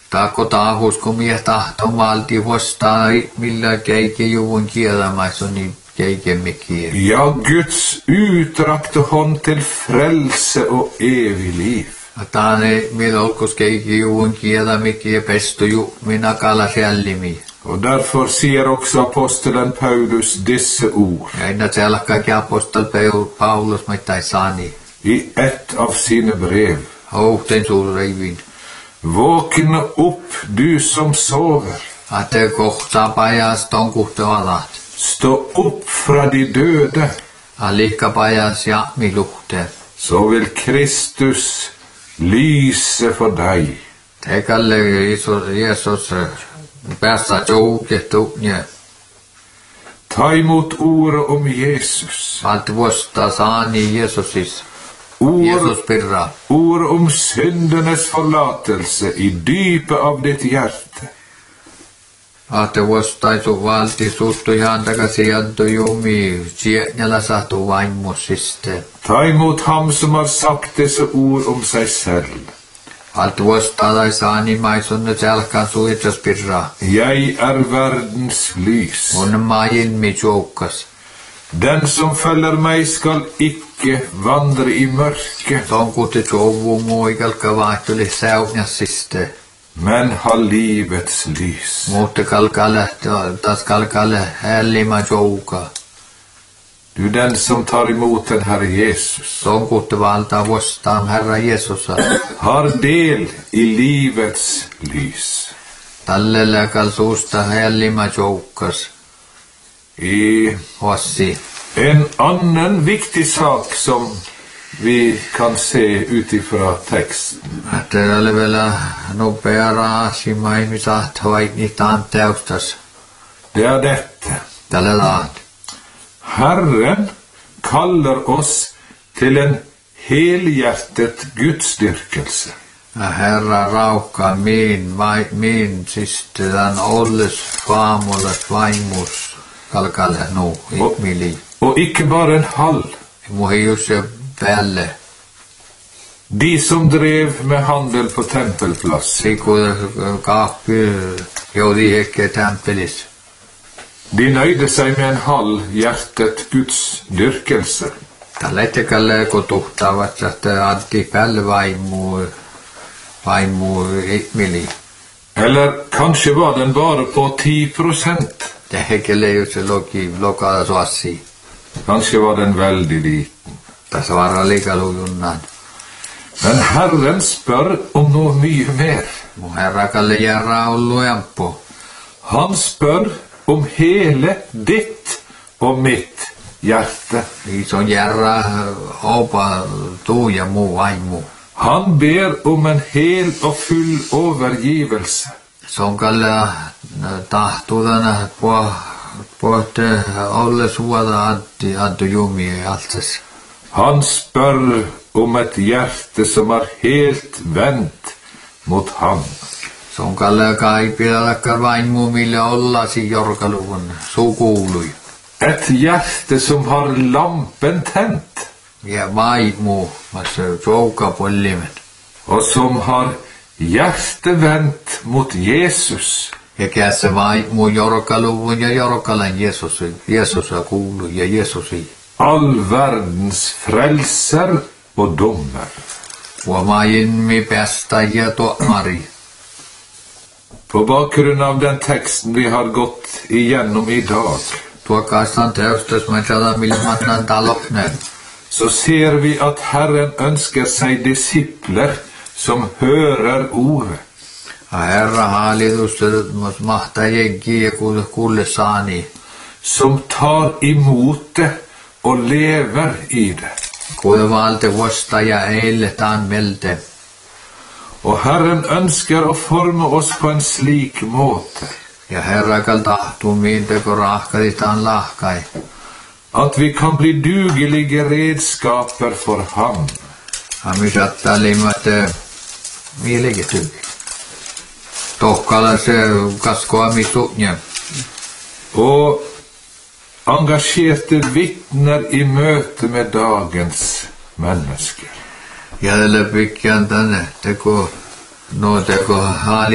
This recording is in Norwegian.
Tako tahusko mie tahton valti vastaa millä keikejuvun kielamaissa niin keikemmekiä. Ja Guds utrakte hånd til frelse og evig liv. Taane millä olkos keikejuvun kielamikiä pestoju minä kala själlimi. Och därför säger också aposteln Paulus dessa ord. Ja innan selkäkin apostol Paulus mittai sani. I ett av sina brev. Den suurreivin. Vakna upp, du som sover. Att det kohtaa pajas tonkuhte alat. Stå upp fra de döda. Alikka pajas ja miluhte. Så vill Kristus lyse för dig. Tekalle Jesus päästä joukettuja. Ta emot ordet om Jesus. Allt våsta sani Jesusis. Ord pirra. om syndernes förlåtelse i djupet av ditt hjärta. Att det våsta så valti sustu ihan takaisin anto jumi. Sienjällä sahtu vaimosiste. Ta emot ham som har sagt dessa ord om sig själv. Allt våsta tai sani maisunne selkan suitsas pirra. Jag är världens lys. On majin mi joukas. Den som följer mig skall icke vandra i mörker. Tonkutte jouvu muikalka vaahtuli säunjassiste. Men ha livets lys. Mutta tas kalkale hällima jouka. Du den som tar emot den Herre Jesus. Tonkutte valtaa vastaan Herra Jeesusa. Har del i livets lys. Tälle läkal suusta hällima joukas. Hossi. En annan viktig sak som vi kan se utifrån texten. Että oli vielä nopea raasima ihmisahto vaiknitaan teustas. Det är detta. Tälle laat. Herren kallar oss till en helhjärtet gudsdyrkelse. Herra raukka min sistään olles faamolles vaimus kalkalle ihmili. Och icke bara en hall. Muhius ja päälle. De som drev med handel på tempelplats. Siku kahvi joudi ikke tempelis. De nöjde sig med en halvhjärtet Guds dyrkelse. Tällä etekalle kotuhtavat, että antti päälle vaimu ihmili. Eller kanske var den bara på 10%. Det hekele just lokala suassi. Kanske var den väldigt liten. Tässä var lika lujunnan. Men Herren spör om något mycket mer. Mun herra kalle järra ollu jampo. Han spör om hela ditt och mitt hjärta. Ison järra opa tuu ja muu vaimu. Han ber om en hel och full övergivelse. Son kalle tahtudana pohte olle suoda addu jumi altses. Han spör om ett hjärta som är helt vänt mot han. Son kalle kai pidäläkkär vaimu mille ollasi jorkaluvun sukuului. Ett hjärta som har lampen tänt. Ja vaimu, vassa jouka pollimet. Och som har hjärta vänt mot Jesus. Ja kässä vaimu jorkaluvun ja jorkalan Jeesusa kuului ja Jeesusi. All världens frälser och domar. Huomaajin mi päästäjiä tuomari. På bakgrund av den texten vi har gått igenom idag. Tuokaastaan teostas mä saada milmatnan taloknen. Så ser vi att Herren önskar sig discipler som hörer ordet. Herra hallitusta mahtajeggi ja kuule saani. Som tar emot det och lever i det. Kuule valte vastaja eille taan melte. Och Herren önskar att forma oss på en slik måte. Ja Herra kal tahtuu miinteko rahkaditaan lahkai. Att vi kan bli dugliga redskaper för han. Ami sattalimat mielegetyy. Tohkala se kaskoa misunya. Och engagerade vittner i möte med dagens människor. Ja tällä pitkään tänne teko haali